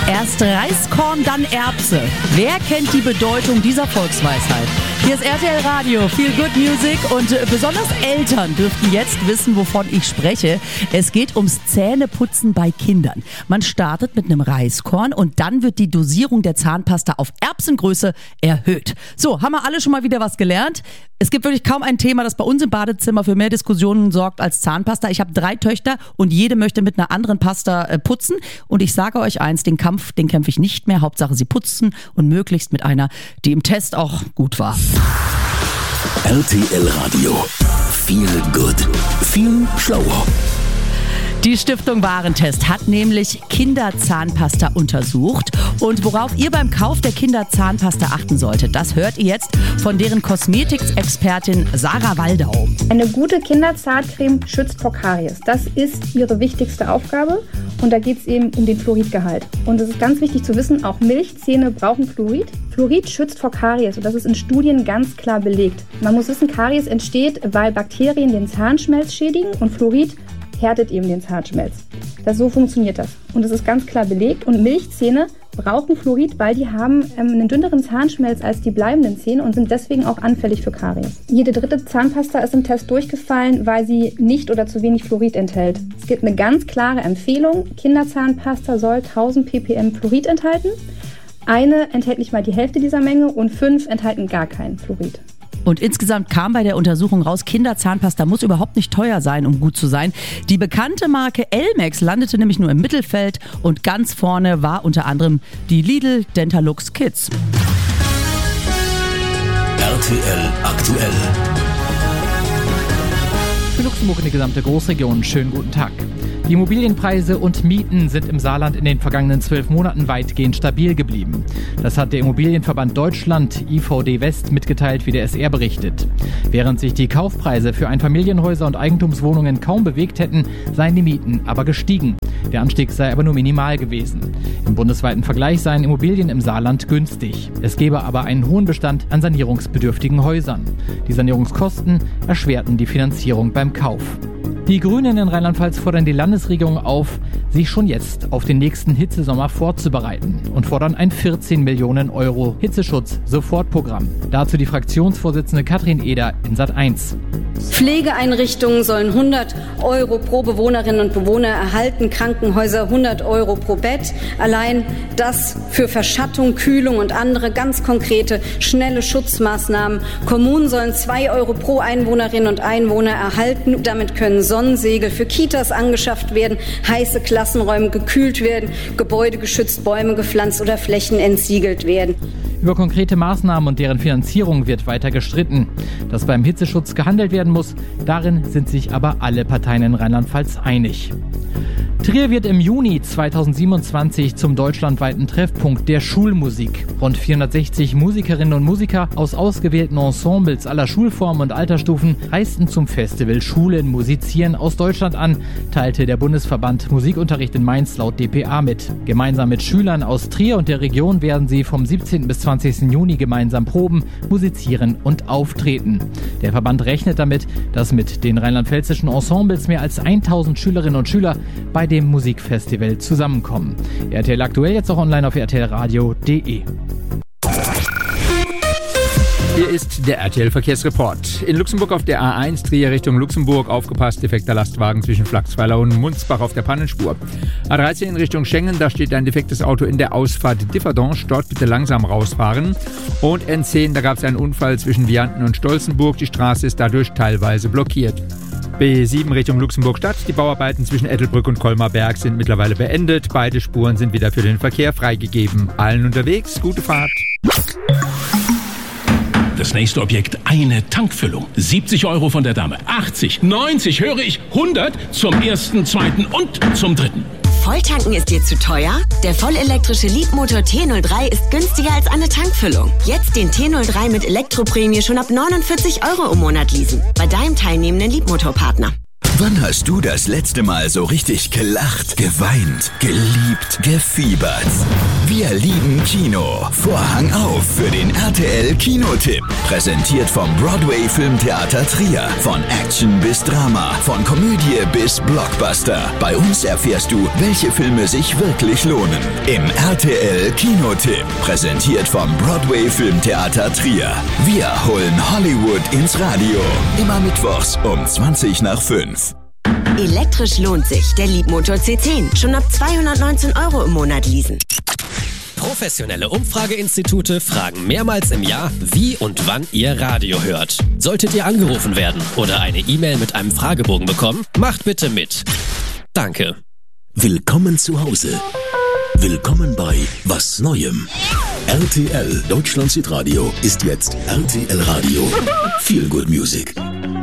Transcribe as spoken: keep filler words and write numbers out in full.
Erst Reiskorn, dann Erbse. Wer kennt die Bedeutung dieser Volksweisheit? Hier ist R T L Radio, Feel Good Music und besonders Eltern dürften jetzt wissen, wovon ich spreche. Es geht ums Zähneputzen bei Kindern. Man startet mit einem Reiskorn und dann wird die Dosierung der Zahnpasta auf Erbsengröße erhöht. So, haben wir alle schon mal wieder was gelernt? Es gibt wirklich kaum ein Thema, das bei uns im Badezimmer für mehr Diskussionen sorgt als Zahnpasta. Ich habe drei Töchter und jede möchte mit einer anderen Pasta äh, putzen. Und ich sage euch eins, den Kampf, den kämpfe ich nicht mehr. Hauptsache sie putzen und möglichst mit einer, die im Test auch gut war. R T L Radio. Feel good. Viel schlauer. Die Stiftung Warentest hat nämlich Kinderzahnpasta untersucht. Und worauf ihr beim Kauf der Kinderzahnpasta achten solltet, das hört ihr jetzt von deren Kosmetikexpertin Sarah Waldau. Eine gute Kinderzahncreme schützt vor Karies. Das ist ihre wichtigste Aufgabe. Und da geht es eben um den Fluoridgehalt. Und es ist ganz wichtig zu wissen, auch Milchzähne brauchen Fluorid. Fluorid schützt vor Karies und das ist in Studien ganz klar belegt. Man muss wissen, Karies entsteht, weil Bakterien den Zahnschmelz schädigen und Fluorid härtet eben den Zahnschmelz. Das, so funktioniert das. Und es ist ganz klar belegt. Und Milchzähne brauchen Fluorid, weil die haben ähm, einen dünneren Zahnschmelz als die bleibenden Zähne und sind deswegen auch anfällig für Karies. Jede dritte Zahnpasta ist im Test durchgefallen, weil sie nicht oder zu wenig Fluorid enthält. Es gibt eine ganz klare Empfehlung. Kinderzahnpasta soll tausend ppm Fluorid enthalten. Eine enthält nicht mal die Hälfte dieser Menge und fünf enthalten gar kein Fluorid. Und insgesamt kam bei der Untersuchung raus, Kinderzahnpasta muss überhaupt nicht teuer sein, um gut zu sein. Die bekannte Marke Elmex landete nämlich nur im Mittelfeld und ganz vorne war unter anderem die Lidl Dentalux Kids. R T L aktuell. Für Luxemburg und die gesamte Großregion schönen guten Tag. Die Immobilienpreise und Mieten sind im Saarland in den vergangenen zwölf Monaten weitgehend stabil geblieben. Das hat der Immobilienverband Deutschland I V D West mitgeteilt, wie der S R berichtet. Während sich die Kaufpreise für Einfamilienhäuser und Eigentumswohnungen kaum bewegt hätten, seien die Mieten aber gestiegen. Der Anstieg sei aber nur minimal gewesen. Im bundesweiten Vergleich seien Immobilien im Saarland günstig. Es gebe aber einen hohen Bestand an sanierungsbedürftigen Häusern. Die Sanierungskosten erschwerten die Finanzierung beim Kauf. Die Grünen in Rheinland-Pfalz fordern die Landesregierung auf, sich schon jetzt auf den nächsten Hitzesommer vorzubereiten und fordern ein vierzehn Millionen Euro Hitzeschutz-Sofortprogramm. Dazu die Fraktionsvorsitzende Katrin Eder in Sat eins. Pflegeeinrichtungen sollen hundert Euro pro Bewohnerinnen und Bewohner erhalten, Krankenhäuser hundert Euro pro Bett. Allein das für Verschattung, Kühlung und andere ganz konkrete, schnelle Schutzmaßnahmen. Kommunen sollen zwei Euro pro Einwohnerinnen und Einwohner erhalten. Damit können Sonnensegel für Kitas angeschafft werden, heiße Klassenräume gekühlt werden, Gebäude geschützt, Bäume gepflanzt oder Flächen entsiegelt werden. Über konkrete Maßnahmen und deren Finanzierung wird weiter gestritten. Dass beim Hitzeschutz gehandelt werden muss, darin sind sich aber alle Parteien in Rheinland-Pfalz einig. Trier wird im Juni zweitausendsiebenundzwanzig zum deutschlandweiten Treffpunkt der Schulmusik. Rund vierhundertsechzig Musikerinnen und Musiker aus ausgewählten Ensembles aller Schulformen und Altersstufen reisten zum Festival Schulen musizieren aus Deutschland an, teilte der Bundesverband Musikunterricht in Mainz laut D P A mit. Gemeinsam mit Schülern aus Trier und der Region werden sie vom siebzehnten bis zwanzigsten Juni gemeinsam proben, musizieren und auftreten. Der Verband rechnet damit, dass mit den rheinland-pfälzischen Ensembles mehr als tausend Schülerinnen und Schüler bei dem Musikfestival zusammenkommen. R T L aktuell jetzt auch online auf r t l radio punkt d e. Hier ist der R T L-Verkehrsreport. In Luxemburg auf der A eins, Trier Richtung Luxemburg, aufgepasst, defekter Lastwagen zwischen Flachsweiler und Munzbach auf der Pannenspur. A dreizehn in Richtung Schengen, da steht ein defektes Auto in der Ausfahrt Differdange, dort bitte langsam rausfahren. Und N zehn, da gab es einen Unfall zwischen Vianten und Stolzenburg, die Straße ist dadurch teilweise blockiert. B sieben Richtung Luxemburg-Stadt. Die Bauarbeiten zwischen Ettelbrück und Kolmarberg sind mittlerweile beendet. Beide Spuren sind wieder für den Verkehr freigegeben. Allen unterwegs, gute Fahrt. Das nächste Objekt, eine Tankfüllung. siebzig Euro von der Dame. achtzig, neunzig, höre ich, hundert zum ersten, zweiten und zum dritten. Volltanken ist dir zu teuer? Der vollelektrische Leapmotor T null drei ist günstiger als eine Tankfüllung. Jetzt den T null drei mit Elektroprämie schon ab neunundvierzig Euro im Monat leasen. Bei deinem teilnehmenden Leapmotor-Partner. Wann hast du das letzte Mal so richtig gelacht, geweint, geliebt, gefiebert? Wir lieben Kino. Vorhang auf für den R T L Kinotipp. Präsentiert vom Broadway Filmtheater Trier. Von Action bis Drama, von Komödie bis Blockbuster. Bei uns erfährst du, welche Filme sich wirklich lohnen. Im R T L Kinotipp. Präsentiert vom Broadway Filmtheater Trier. Wir holen Hollywood ins Radio. Immer mittwochs um zwanzig nach fünf. Elektrisch lohnt sich. Der Leapmotor C zehn. Schon ab zweihundertneunzehn Euro im Monat leasen. Professionelle Umfrageinstitute fragen mehrmals im Jahr, wie und wann ihr Radio hört. Solltet ihr angerufen werden oder eine E-Mail mit einem Fragebogen bekommen, macht bitte mit. Danke. Willkommen zu Hause. Willkommen bei Was Neuem. R T L Deutschlands Hitradio ist jetzt R T L Radio. Feel Good Music.